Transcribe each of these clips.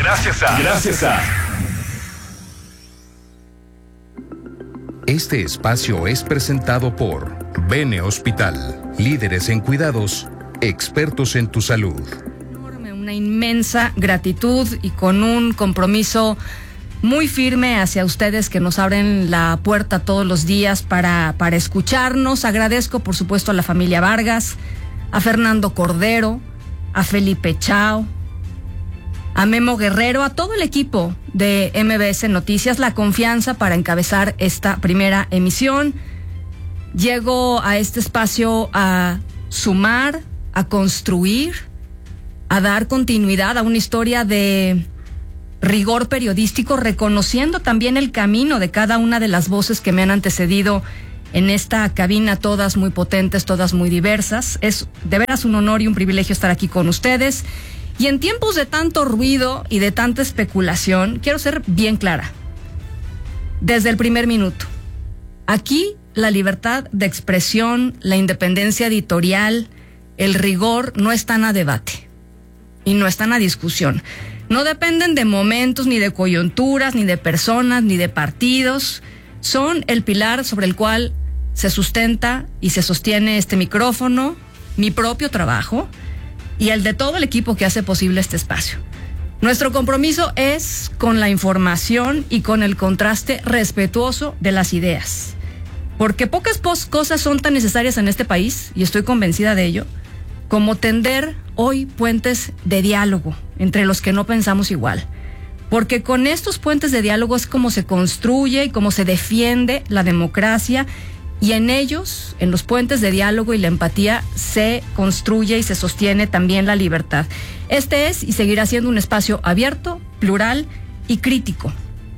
Gracias a. Este espacio es presentado por Bene Hospital, líderes en cuidados, expertos en tu salud. Una inmensa gratitud y con un compromiso muy firme hacia ustedes que nos abren la puerta todos los días para escucharnos. Agradezco, por supuesto, a la familia Vargas, a Fernando Cordero, a Felipe Chao, a Memo Guerrero, a todo el equipo de MBS Noticias, la confianza para encabezar esta primera emisión. Llego a este espacio a sumar, a construir, a dar continuidad a una historia de rigor periodístico, reconociendo también el camino de cada una de las voces que me han antecedido en esta cabina, todas muy potentes, todas muy diversas. Es de veras un honor y un privilegio estar aquí con ustedes. Y en tiempos de tanto ruido y de tanta especulación, quiero ser bien clara. Desde el primer minuto, aquí la libertad de expresión, la independencia editorial, el rigor no están a debate y no están a discusión. No dependen de momentos, ni de coyunturas, ni de personas, ni de partidos. Son el pilar sobre el cual se sustenta y se sostiene este micrófono, mi propio trabajo y el de todo el equipo que hace posible este espacio. Nuestro compromiso es con la información y con el contraste respetuoso de las ideas. Porque pocas cosas son tan necesarias en este país, y estoy convencida de ello, como tender hoy puentes de diálogo entre los que no pensamos igual. Porque con estos puentes de diálogo es como se construye y como se defiende la democracia, y en ellos, en los puentes de diálogo y la empatía, se construye y se sostiene también la libertad. Este es y seguirá siendo un espacio abierto, plural y crítico.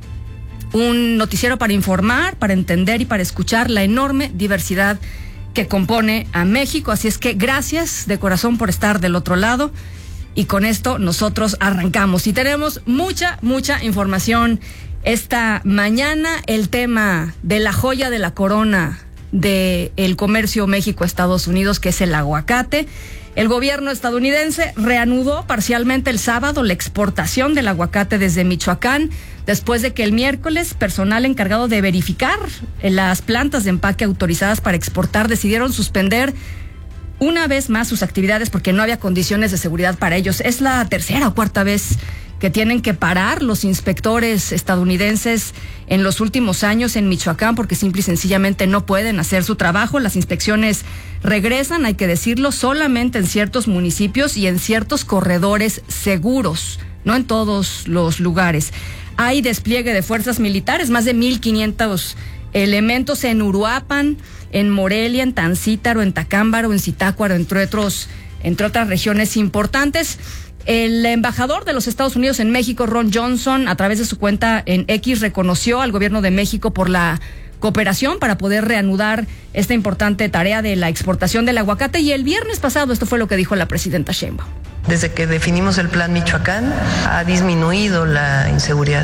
Un noticiero para informar, para entender y para escuchar la enorme diversidad que compone a México. Así es que gracias de corazón por estar del otro lado. Y con esto nosotros arrancamos. Y tenemos mucha información esta mañana. El tema de la joya de la corona del comercio México-Estados Unidos, que es el aguacate. El gobierno estadounidense reanudó parcialmente el sábado la exportación del aguacate desde Michoacán, después de que el miércoles personal encargado de verificar las plantas de empaque autorizadas para exportar decidieron suspender una vez más sus actividades porque no había condiciones de seguridad para ellos. Es la tercera o cuarta vez que tienen que parar los inspectores estadounidenses en los últimos años en Michoacán porque simple y sencillamente no pueden hacer su trabajo. Las inspecciones regresan, hay que decirlo, solamente en ciertos municipios y en ciertos corredores seguros, no en todos los lugares. Hay despliegue de fuerzas militares, más de 1,500 elementos en Uruapan, en Morelia, en Tancítaro, en Tacámbaro, en Zitácuaro, entre otras regiones importantes. El embajador de los Estados Unidos en México, Ron Johnson, a través de su cuenta en X, reconoció al gobierno de México por la cooperación para poder reanudar esta importante tarea de la exportación del aguacate. Y el viernes pasado esto fue lo que dijo la presidenta Sheinbaum. Desde que definimos el Plan Michoacán ha disminuido la inseguridad.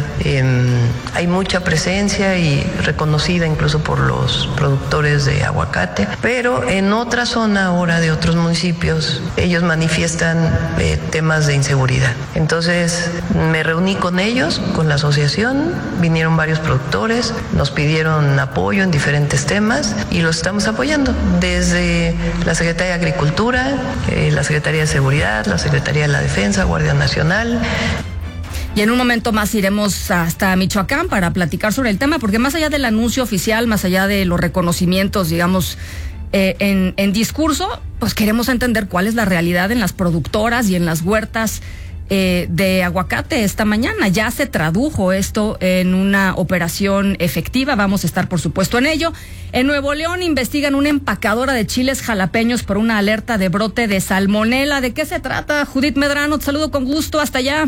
Hay mucha presencia y reconocida incluso por los productores de aguacate, pero en otra zona ahora de otros municipios ellos manifiestan temas de inseguridad. Entonces me reuní con ellos, con la asociación, vinieron varios productores, nos pidieron apoyo en diferentes temas y los estamos apoyando desde la Secretaría de Agricultura, la Secretaría de Seguridad, la Secretaría de la Defensa, Guardia Nacional. Y en un momento más iremos hasta Michoacán para platicar sobre el tema, porque más allá del anuncio oficial, más allá de los reconocimientos, digamos, en discurso, pues queremos entender cuál es la realidad en las productoras y en las huertas de aguacate esta mañana. Ya se tradujo esto en una operación efectiva, vamos a estar por supuesto en ello. En Nuevo León investigan una empacadora de chiles jalapeños por una alerta de brote de salmonela. ¿De qué se trata? Judith Medrano, te saludo con gusto hasta allá.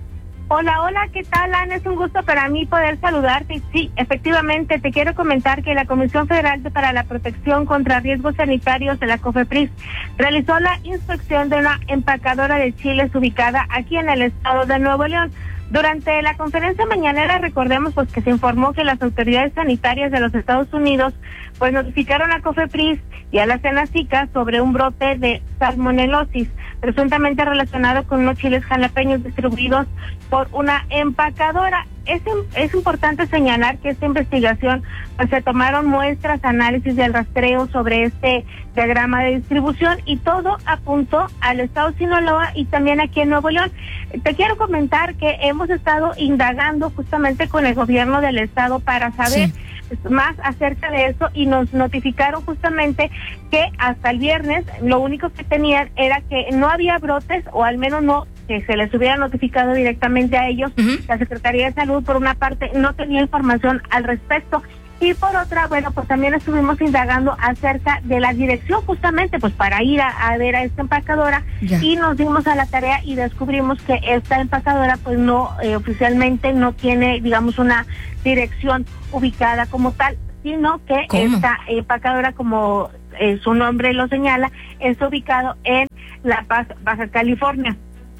Hola, ¿qué tal, Ana? Es un gusto para mí poder saludarte. Sí, efectivamente, te quiero comentar que la Comisión Federal para la Protección contra Riesgos Sanitarios de la COFEPRIS realizó la inspección de una empacadora de chiles ubicada aquí en el estado de Nuevo León. Durante la conferencia mañanera, recordemos pues que se informó que las autoridades sanitarias de los Estados Unidos pues notificaron a COFEPRIS y a la Senacica sobre un brote de salmonelosis, presuntamente relacionado con unos chiles jalapeños distribuidos por una empacadora. Es importante señalar que esta investigación pues se tomaron muestras, análisis del rastreo sobre este diagrama de distribución y todo apuntó al estado de Sinaloa y también aquí en Nuevo León. Te quiero comentar que hemos estado indagando justamente con el gobierno del estado para saber más acerca de eso y nos notificaron justamente que hasta el viernes lo único que tenían era que no había brotes, o al menos no que se les hubiera notificado directamente a ellos. La Secretaría de Salud, por una parte, no tenía información al respecto, y por otra, bueno, pues también estuvimos indagando acerca de la dirección justamente pues para ir a ver a esta empacadora, y nos dimos a la tarea y descubrimos que esta empacadora pues no oficialmente no tiene, digamos, una dirección ubicada como tal, sino que esta empacadora, como su nombre lo señala, está ubicado en La Paz, Baja California.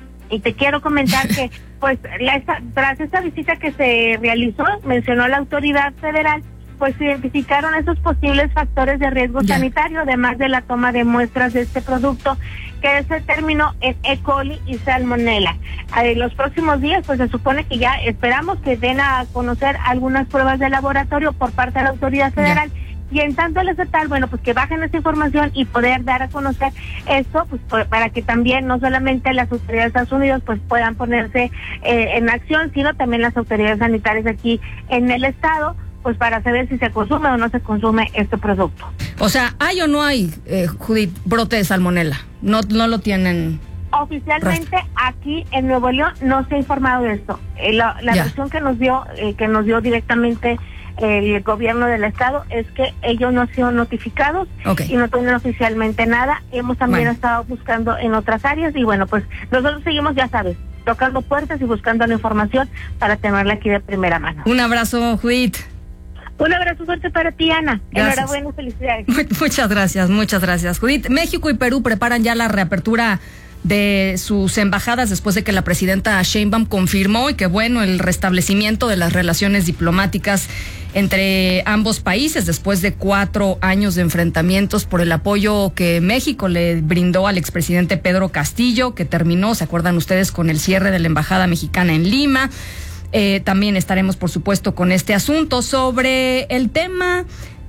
Y te quiero comentar que pues tras esta visita que se realizó, mencionó la autoridad federal, pues se identificaron esos posibles factores de riesgo sanitario, además de la toma de muestras de este producto, que se terminó en E. coli y salmonella. En los próximos días, pues se supone que ya esperamos que den a conocer algunas pruebas de laboratorio por parte de la autoridad federal. Y en tanto el estatal, bueno, pues que bajen esta información y poder dar a conocer esto, pues para que también no solamente las autoridades de Estados Unidos pues puedan ponerse en acción, sino también las autoridades sanitarias aquí en el estado, pues para saber si se consume o no se consume este producto. O sea, ¿hay o no hay, Judith, brote de salmonela? No lo tienen. Oficialmente aquí en Nuevo León no se ha informado de esto. La versión que nos dio directamente el gobierno del estado es que ellos no han sido notificados y no tienen oficialmente nada. Hemos también estado buscando en otras áreas y bueno, pues nosotros seguimos, ya sabes, tocando puertas y buscando la información para tenerla aquí de primera mano. Un abrazo, Judith. Un abrazo fuerte para ti, Ana. Gracias. Enhorabuena y felicidades. Muchas gracias, Judith. México y Perú preparan ya la reapertura de sus embajadas después de que la presidenta Sheinbaum confirmó el restablecimiento de las relaciones diplomáticas entre ambos países después de 4 años de enfrentamientos por el apoyo que México le brindó al expresidente Pedro Castillo, que terminó, ¿se acuerdan ustedes?, con el cierre de la embajada mexicana en Lima. También estaremos, por supuesto, con este asunto sobre el tema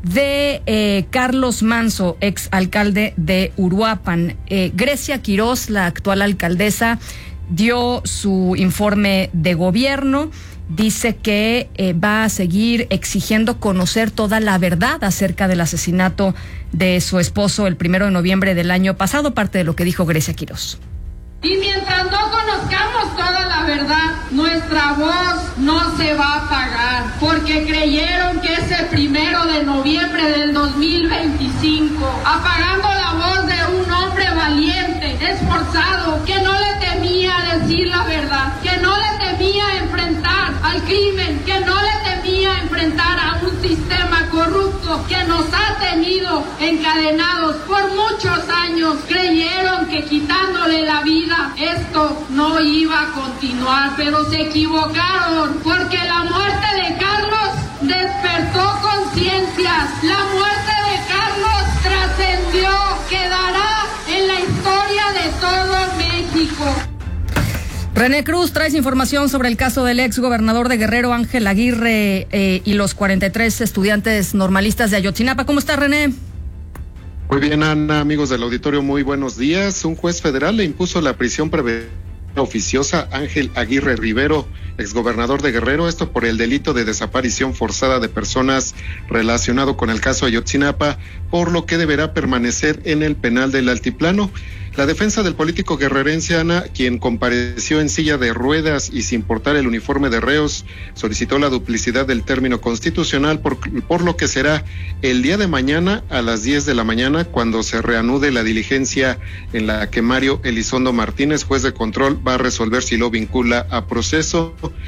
de Carlos Manso, ex alcalde de Uruapan. Grecia Quirós, la actual alcaldesa, dio su informe de gobierno. Dice que va a seguir exigiendo conocer toda la verdad acerca del asesinato de su esposo el 1 de noviembre del año pasado, parte de lo que dijo Grecia Quirós. Y mientras no conozcamos toda la verdad, nuestra voz no se va a apagar, porque creyeron que ese 1 de noviembre del 2025, apagando la voz de un hombre valiente, esforzado, que no le temía decir la verdad, que no le temía enfrentar al crimen, que no le temía enfrentar a un sistema corrupto que nos ha tenido encadenados por muchos años, creyeron que quitándole la vida esto no iba a continuar, pero se equivocaron, porque la muerte de Carlos despertó conciencias, la muerte de Carlos trascendió, quedará en la historia de todo México. René Cruz, traes información sobre el caso del ex gobernador de Guerrero, Ángel Aguirre, y los 43 estudiantes normalistas de Ayotzinapa. ¿Cómo está, René? Muy bien, Ana, amigos del auditorio, muy buenos días. Un juez federal le impuso la prisión preventiva oficiosa a Ángel Aguirre Rivero, exgobernador de Guerrero, esto por el delito de desaparición forzada de personas relacionado con el caso Ayotzinapa, por lo que deberá permanecer en el penal del Altiplano. La defensa del político guerrerense, Ana, quien compareció en silla de ruedas y sin portar el uniforme de reos, solicitó la duplicidad del término constitucional, por lo que será el día de mañana a las 10 de la mañana cuando se reanude la diligencia en la que Mario Elizondo Martínez, juez de control, va a resolver si lo vincula a proceso.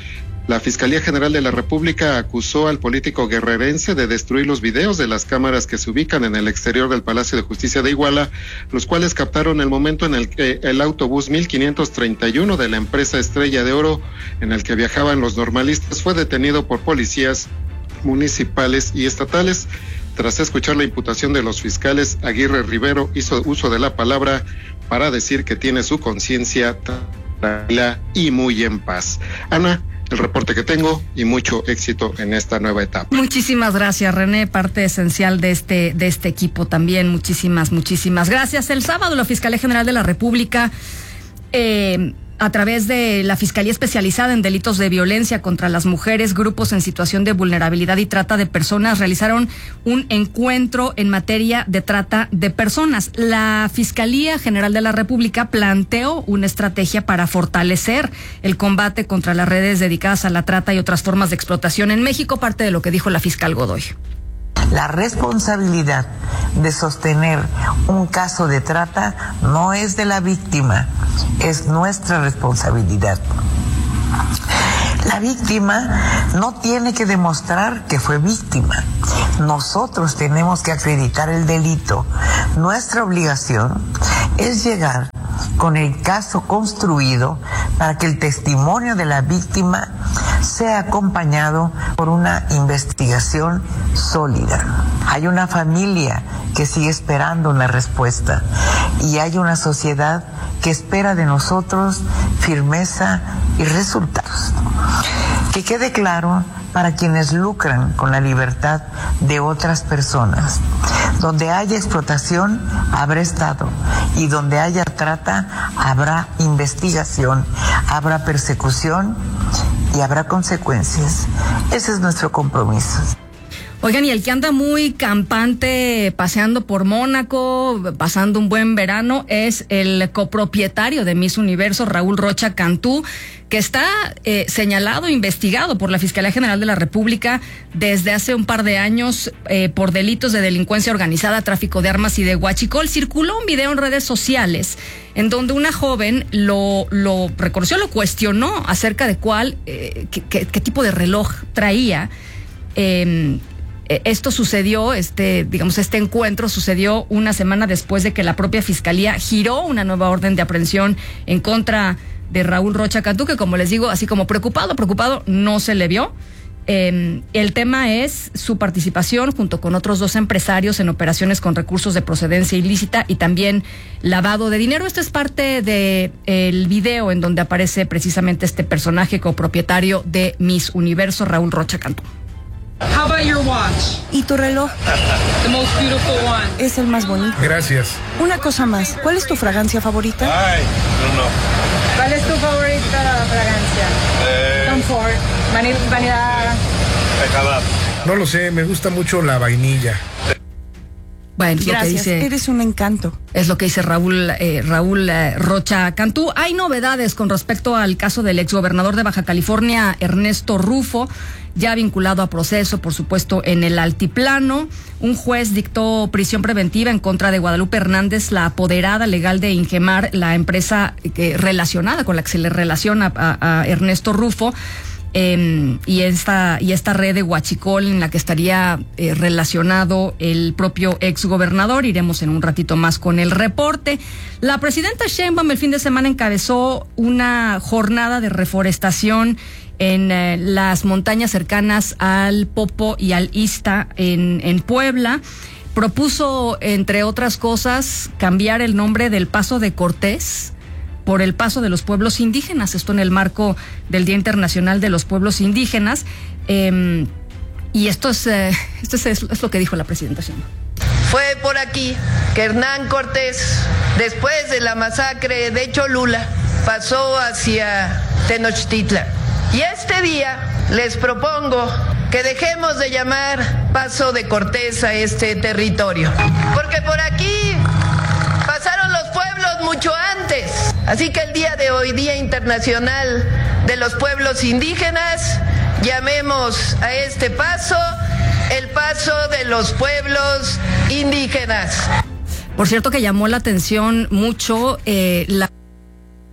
La Fiscalía General de la República acusó al político guerrerense de destruir los videos de las cámaras que se ubican en el exterior del Palacio de Justicia de Iguala, los cuales captaron el momento en el que el autobús 1531 de la empresa Estrella de Oro, en el que viajaban los normalistas, fue detenido por policías municipales y estatales. Tras escuchar la imputación de los fiscales, Aguirre Rivero hizo uso de la palabra para decir que tiene su conciencia tranquila y muy en paz. Ana, el reporte que tengo y mucho éxito en esta nueva etapa. Muchísimas gracias, René, parte esencial de este equipo también. Muchísimas gracias. El sábado la Fiscalía General de la República, a través de la Fiscalía Especializada en Delitos de Violencia contra las Mujeres, grupos en situación de vulnerabilidad y trata de personas, realizaron un encuentro en materia de trata de personas. La Fiscalía General de la República planteó una estrategia para fortalecer el combate contra las redes dedicadas a la trata y otras formas de explotación en México, parte de lo que dijo la fiscal Godoy. La responsabilidad de sostener un caso de trata no es de la víctima, es nuestra responsabilidad. La víctima no tiene que demostrar que fue víctima. Nosotros tenemos que acreditar el delito. Nuestra obligación es llegar con el caso construido para que el testimonio de la víctima sea acompañado por una investigación sólida. Hay una familia que sigue esperando una respuesta y hay una sociedad que espera de nosotros firmeza y resultados. Que quede claro para quienes lucran con la libertad de otras personas. Donde haya explotación, habrá Estado. Y donde haya trata, habrá investigación, habrá persecución y habrá consecuencias. Ese es nuestro compromiso. Oigan, y el que anda muy campante paseando por Mónaco, pasando un buen verano, es el copropietario de Miss Universo, Raúl Rocha Cantú, que está señalado, investigado por la Fiscalía General de la República desde hace un par de años por delitos de delincuencia organizada, tráfico de armas y de huachicol. Circuló un video en redes sociales en donde una joven lo reconoció, lo cuestionó acerca de qué tipo de reloj traía. Esto sucedió, este encuentro sucedió una semana después de que la propia Fiscalía giró una nueva orden de aprehensión en contra de Raúl Rocha Cantú, que, como les digo, así como preocupado no se le vio. El tema es su participación junto con otros 2 empresarios en operaciones con recursos de procedencia ilícita y también lavado de dinero. Esto es parte del video en donde aparece precisamente este personaje copropietario de Miss Universo, Raúl Rocha Cantú. How about your watch? ¿Y tu reloj? The most beautiful one. Es el más bonito. Gracias. Una cosa más, ¿cuál es tu fragancia favorita? Ay, no. ¿Cuál es tu favorita fragancia? Comfort, vanidad. No lo sé, me gusta mucho la vainilla. Bueno, gracias, eres un encanto. Es lo que dice Raúl Rocha Cantú. Hay novedades con respecto al caso del exgobernador de Baja California, Ernesto Rufo, ya vinculado a proceso, por supuesto, en el altiplano. Un juez dictó prisión preventiva en contra de Guadalupe Hernández, la apoderada legal de Ingemar, la empresa relacionada con la que se le relaciona a Ernesto Rufo. Y esta red de huachicol en la que estaría relacionado el propio exgobernador. Iremos en un ratito más con el reporte. La presidenta Sheinbaum el fin de semana encabezó una jornada de reforestación en las montañas cercanas al Popo y al Ixta en Puebla. Propuso, entre otras cosas, cambiar el nombre del Paso de Cortés por el Paso de los Pueblos Indígenas, esto en el marco del Día Internacional de los Pueblos Indígenas. Y esto es lo que dijo la presidenta Sheinbaum. Fue por aquí que Hernán Cortés, después de la masacre de Cholula, pasó hacia Tenochtitlan. Y este día les propongo que dejemos de llamar Paso de Cortés a este territorio, porque por aquí pasaron los pueblos mucho antes. Así que el día de hoy, Día Internacional de los Pueblos Indígenas, llamemos a este paso el Paso de los Pueblos Indígenas. Por cierto, que llamó la atención mucho la